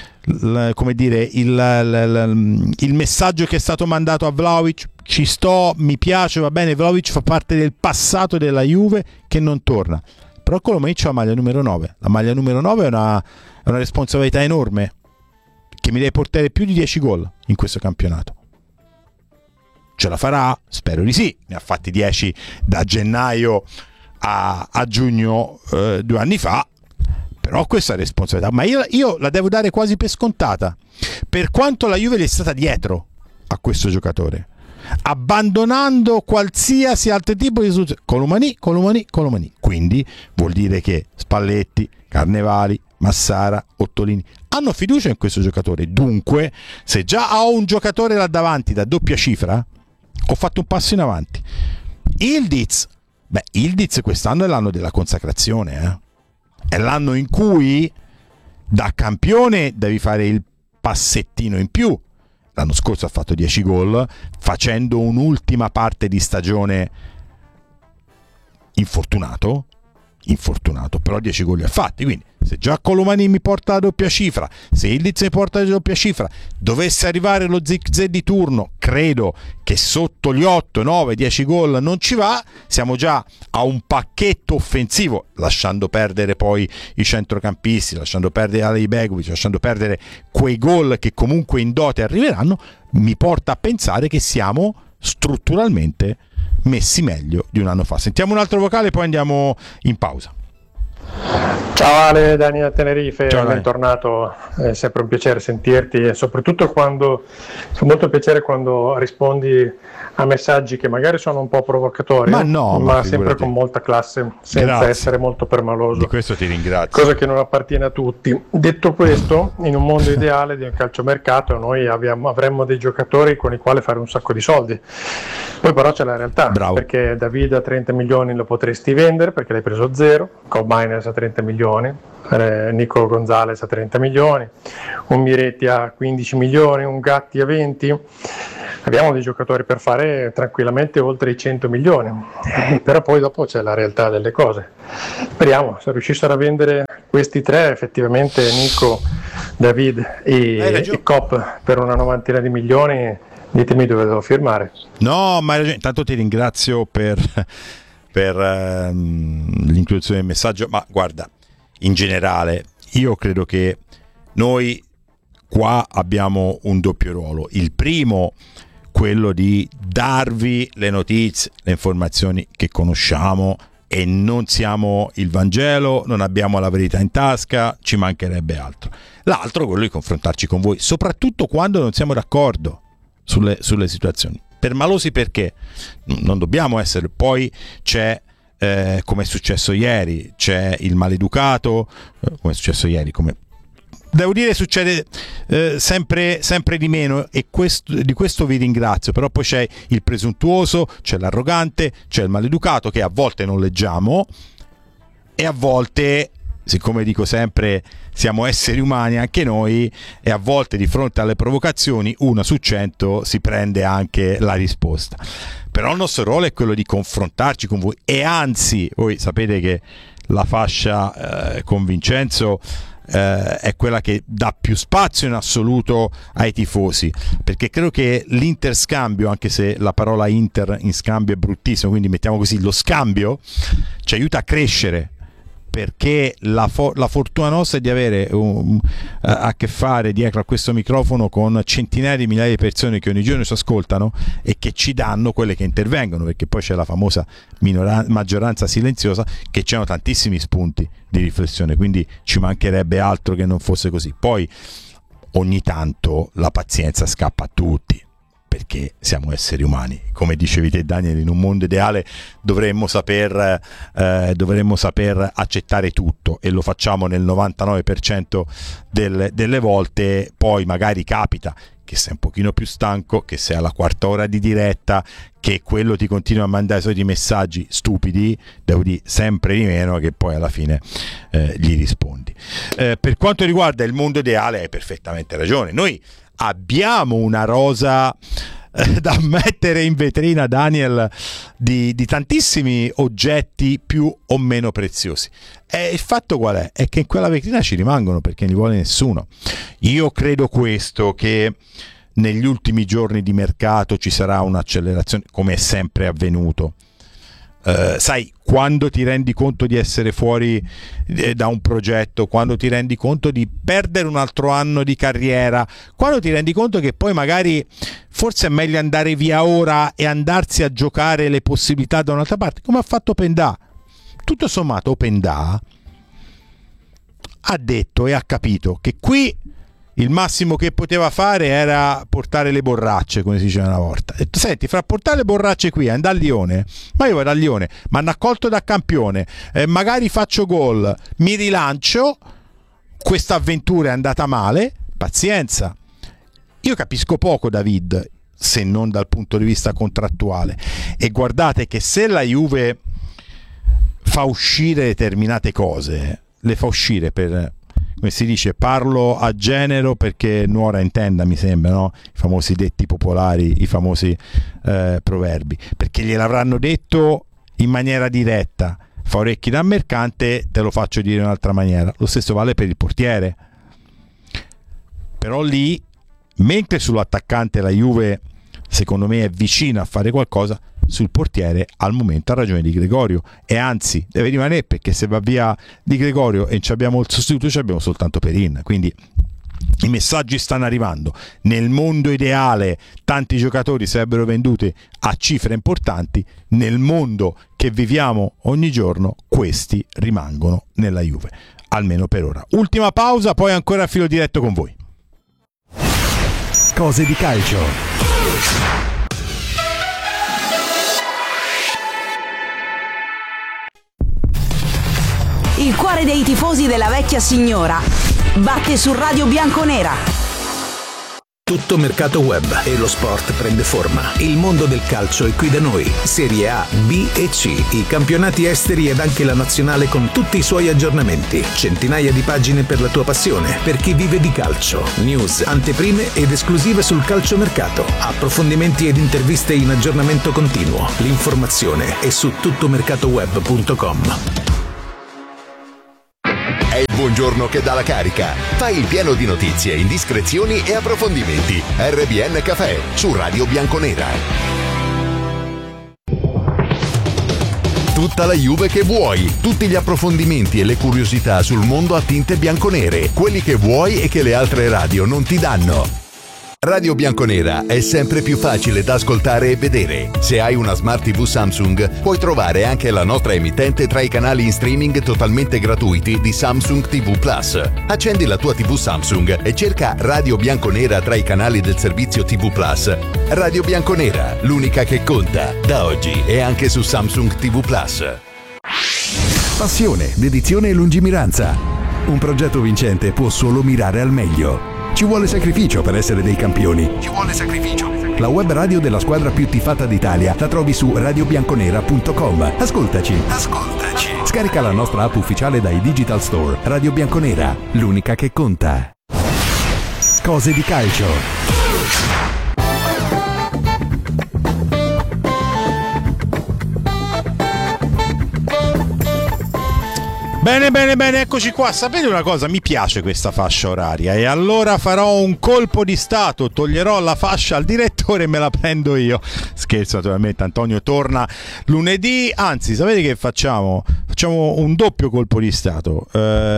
messaggio che è stato mandato a Vlahovic, ci sto, mi piace, va bene, Vlahovic fa parte del passato della Juve che non torna, però Colomani c'ha la maglia numero 9, la maglia numero 9 è una responsabilità enorme, che mi deve portare più di 10 gol in questo campionato. Ce la farà? Spero di sì, ne ha fatti 10 da gennaio a giugno 2 anni fa, però questa è responsabilità, ma io la devo dare quasi per scontata, per quanto la Juve è stata dietro a questo giocatore, abbandonando qualsiasi altro tipo di soluzione. Colomani, quindi vuol dire che Spalletti, Carnevali, Massara, Ottolini hanno fiducia in questo giocatore, dunque se già ho un giocatore là davanti da doppia cifra ho fatto un passo in avanti. Ildiz quest'anno è l'anno della consacrazione, è l'anno in cui da campione devi fare il passettino in più. L'anno scorso ha fatto 10 gol facendo un'ultima parte di stagione infortunato, però 10 gol li ha fatti, quindi se già Colomani mi porta la doppia cifra, se Ildiz mi porta la doppia cifra, dovesse arrivare lo zig-zag di turno, credo che sotto gli 8, 9, 10 gol non ci va, siamo già a un pacchetto offensivo, lasciando perdere poi i centrocampisti, lasciando perdere Alibegovic, lasciando perdere quei gol che comunque in dote arriveranno, mi porta a pensare che siamo strutturalmente messi meglio di un anno fa. Sentiamo un altro vocale, poi andiamo in pausa. Ciao Ciao Ale, Dani da Tenerife, Ciao, bentornato, è sempre un piacere sentirti e soprattutto fa molto piacere quando rispondi a messaggi che magari sono un po' provocatori, ma sempre figurati. con molta classe, senza essere molto permaloso. Di questo ti ringrazio. Cosa che non appartiene a tutti. Detto questo, in un mondo ideale di un calciomercato noi avremmo dei giocatori con i quali fare un sacco di soldi. Poi però c'è la realtà, perché David a 30 milioni lo potresti vendere perché l'hai preso zero, Cobb Miners a 30 milioni, Nico Gonzalez a 30 milioni, un Miretti a 15 milioni, un Gatti a 20. Abbiamo dei giocatori per fare tranquillamente oltre i 100 milioni, però poi dopo c'è la realtà delle cose. Speriamo, se riuscissero a vendere questi tre, effettivamente Nico, David e Cobb per una 90 di milioni, ditemi dove devo firmare. No, ma hai ragione. Intanto ti ringrazio per l'introduzione del messaggio, ma guarda, in generale io credo che noi qua abbiamo un doppio ruolo. Il primo, quello di darvi le notizie, le informazioni che conosciamo, e non siamo il Vangelo, non abbiamo la verità in tasca, ci mancherebbe altro. L'altro, quello di confrontarci con voi, soprattutto quando non siamo d'accordo sulle situazioni. Permalosi perché non dobbiamo essere. Poi c'è come è successo ieri, c'è il maleducato, come è successo ieri, come devo dire succede sempre di meno, e di questo vi ringrazio. Però poi c'è il presuntuoso, c'è l'arrogante, c'è il maleducato, che a volte non leggiamo, e a volte, siccome dico sempre siamo esseri umani anche noi, e a volte di fronte alle provocazioni 1 su 100 si prende anche la risposta. Però il nostro ruolo è quello di confrontarci con voi, e anzi voi sapete che la fascia con Vincenzo è quella che dà più spazio in assoluto ai tifosi, perché credo che l'interscambio, anche se la parola inter in scambio è bruttissimo, quindi mettiamo così, lo scambio ci aiuta a crescere, perché la fortuna nostra è di avere a che fare dietro a questo microfono con centinaia di migliaia di persone che ogni giorno ci ascoltano e che ci danno quelle che intervengono, perché poi c'è la famosa maggioranza silenziosa, che c'hanno tantissimi spunti di riflessione, quindi ci mancherebbe altro che non fosse così. Poi ogni tanto la pazienza scappa a tutti, perché siamo esseri umani. Come dicevi te, Daniel, in un mondo ideale dovremmo saper accettare tutto, e lo facciamo nel 99% delle volte. Poi magari capita che sei un pochino più stanco, che sei alla quarta ora di diretta, che quello ti continua a mandare i soliti messaggi stupidi, devo dire sempre di meno, che poi alla fine gli rispondi. Per quanto riguarda il mondo ideale, hai perfettamente ragione. Noi abbiamo una rosa da mettere in vetrina, Daniel, di tantissimi oggetti più o meno preziosi. E il fatto qual è? È che in quella vetrina ci rimangono, perché non li vuole nessuno. Io credo che negli ultimi giorni di mercato ci sarà un'accelerazione, come è sempre avvenuto. Sai, quando ti rendi conto di essere fuori da un progetto, quando ti rendi conto di perdere un altro anno di carriera, quando ti rendi conto che poi magari forse è meglio andare via ora e andarsi a giocare le possibilità da un'altra parte, come ha fatto Openda. Tutto sommato Openda ha detto e ha capito che qui il massimo che poteva fare era portare le borracce, come si diceva una volta. Ha detto: senti, fra portare le borracce qui e andare a Lione, ma io vado a Lione, mi hanno accolto da campione, magari faccio gol, mi rilancio, questa avventura è andata male, pazienza. Io capisco poco David, se non dal punto di vista contrattuale, e guardate che se la Juve fa uscire determinate cose, le fa uscire per, come si dice, parlo a genero perché nuora intenda, mi sembra, no? I famosi detti popolari, i famosi proverbi, perché gliel'avranno detto in maniera diretta: fa orecchi da mercante, te lo faccio dire in un'altra maniera. Lo stesso vale per il portiere. Però lì, mentre sull'attaccante la Juve secondo me è vicina a fare qualcosa, sul portiere al momento ha ragione Di Gregorio, e anzi deve rimanere, perché se va via Di Gregorio e abbiamo il sostituto, abbiamo soltanto Perin. Quindi I messaggi stanno arrivando. Nel mondo ideale tanti giocatori sarebbero venduti a cifre importanti. Nel mondo che viviamo ogni giorno questi rimangono nella Juve, almeno per ora. Ultima pausa, poi ancora a filo diretto con voi. Cose di calcio. Il cuore dei tifosi della vecchia signora batte su Radio Bianconera. Tutto mercato web e lo sport prende forma. Il mondo del calcio è qui da noi. Serie A, B e C, i campionati esteri ed anche la nazionale con tutti i suoi aggiornamenti. Centinaia di pagine per la tua passione, per chi vive di calcio. News, anteprime ed esclusive sul calciomercato. Approfondimenti ed interviste in aggiornamento continuo. L'informazione è su tuttomercatoweb.com. È il buongiorno che dà la carica. Fai il pieno di notizie, indiscrezioni e approfondimenti. RBN Café su Radio Bianconera. Tutta la Juve che vuoi, tutti gli approfondimenti e le curiosità sul mondo a tinte bianconere, quelli che vuoi e che le altre radio non ti danno. Radio Bianconera è sempre più facile da ascoltare e vedere. Se hai una Smart TV Samsung, puoi trovare anche la nostra emittente tra i canali in streaming totalmente gratuiti di Samsung TV Plus. Accendi la tua TV Samsung e cerca Radio Bianconera tra i canali del servizio TV Plus. Radio Bianconera, l'unica che conta, da oggi e anche su Samsung TV Plus. Passione, dedizione e lungimiranza. Un progetto vincente può solo mirare al meglio. Ci vuole sacrificio per essere dei campioni. Ci vuole sacrificio. La web radio della squadra più tifata d'Italia la trovi su radiobianconera.com. Ascoltaci. Scarica la nostra app ufficiale dai Digital Store. Radio Bianconera, l'unica che conta. Cose di calcio. Bene, eccoci qua. Sapete una cosa? Mi piace questa fascia oraria e allora farò un colpo di stato, toglierò la fascia al direttore e me la prendo io. Scherzo, naturalmente. Antonio torna lunedì, anzi, sapete che facciamo? Facciamo un doppio colpo di stato.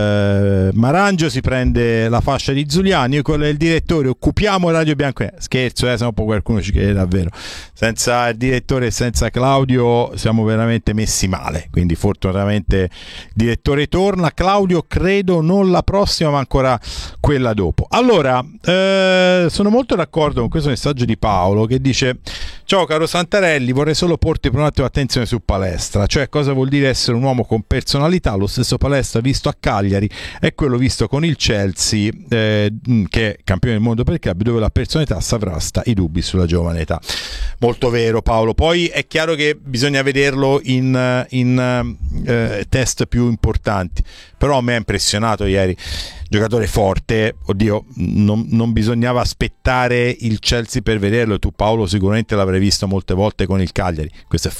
Marangio si prende la fascia di Zuliani, io con il direttore occupiamo Radio Bianconera. Scherzo, sennò poi qualcuno ci crede davvero. Senza il direttore e senza Claudio siamo veramente messi male, quindi fortunatamente il direttore torna. Claudio credo non la prossima ma ancora quella dopo. Allora sono molto d'accordo con questo messaggio di Paolo che dice: ciao caro Santarelli, vorrei solo porti per un attimo attenzione su Palestra, cioè cosa vuol dire essere un uomo con personalità. Lo stesso Palestra visto a Cagliari è quello visto con il Chelsea che è campione del mondo per il club, dove la personalità sovrasta i dubbi sulla giovane età. Molto vero Paolo, poi è chiaro che bisogna vederlo in test più importanti, però a me ha impressionato ieri, giocatore forte. Oddio, non bisognava aspettare il Chelsea per vederlo. Tu Paolo sicuramente l'avrai visto molte volte con il Cagliari. Questo è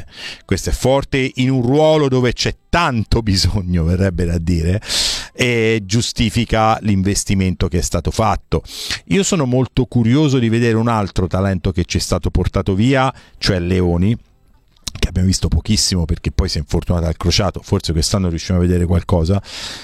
forte in un ruolo dove c'è tanto bisogno, verrebbe da dire, e giustifica l'investimento che è stato fatto. Io sono molto curioso di vedere un altro talento che ci è stato portato via, cioè Leoni, che abbiamo visto pochissimo perché poi si è infortunato al crociato. Forse quest'anno riusciamo a vedere qualcosa,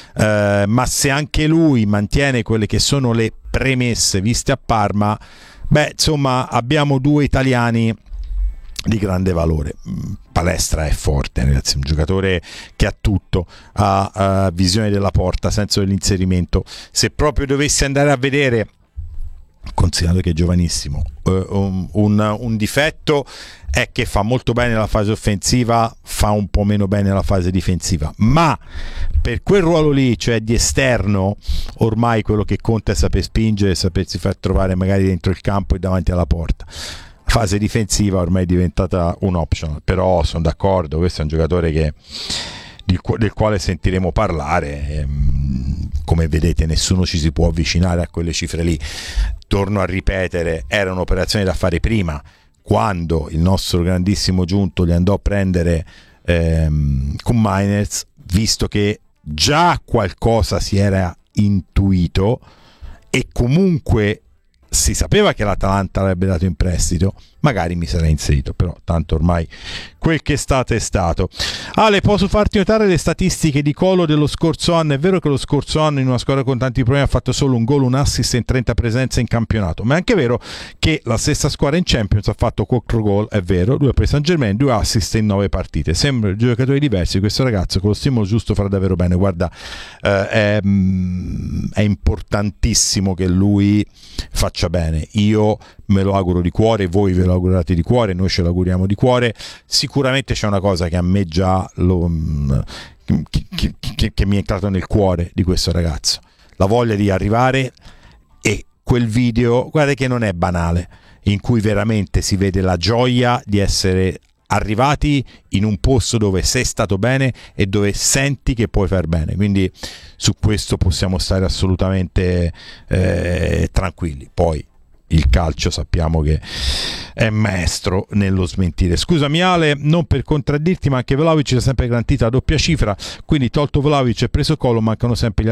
ma se anche lui mantiene quelle che sono le premesse viste a Parma, insomma abbiamo due italiani di grande valore. Palestra è forte, ragazzi, un giocatore che ha tutto, ha visione della porta, senso dell'inserimento. Se proprio dovessi andare a vedere, considerato che è giovanissimo, un difetto è che fa molto bene la fase offensiva, fa un po' meno bene la fase difensiva, ma per quel ruolo lì, cioè di esterno, ormai quello che conta è saper spingere, sapersi far trovare magari dentro il campo e davanti alla porta. La fase difensiva ormai è diventata un optional, però sono d'accordo, questo è un giocatore del quale sentiremo parlare. Come vedete, nessuno ci si può avvicinare a quelle cifre lì. Torno a ripetere, era un'operazione da fare prima, quando il nostro grandissimo Giunto li andò a prendere con Miners, visto che già qualcosa si era intuito e comunque si sapeva che l'Atalanta l'avrebbe dato in prestito, magari mi sarei inserito, però tanto ormai quel che è stato. Ale, posso farti notare le statistiche di Colo dello scorso anno? È vero che lo scorso anno in una squadra con tanti problemi ha fatto solo un gol, un assist in 30 presenze in campionato, ma è anche vero che la stessa squadra in Champions ha fatto 4 gol, è vero, 2 per Saint Germain, 2 assist in 9 partite. Sembrano giocatori diversi, questo ragazzo con lo stimolo giusto farà davvero bene. Guarda, è importantissimo che lui faccia bene, io me lo auguro di cuore, voi ve lo augurate di cuore, noi ce lo auguriamo di cuore. Sicuramente c'è una cosa che a me già che mi è entrato nel cuore di questo ragazzo, la voglia di arrivare, e quel video, guardate che non è banale, in cui veramente si vede la gioia di essere arrivati in un posto dove sei stato bene e dove senti che puoi far bene, quindi su questo possiamo stare assolutamente tranquilli. Poi il calcio sappiamo che è maestro nello smentire. Scusami Ale, non per contraddirti, ma anche Vlahovic ha sempre garantita la doppia cifra, quindi tolto Vlahovic e preso Colo mancano sempre gli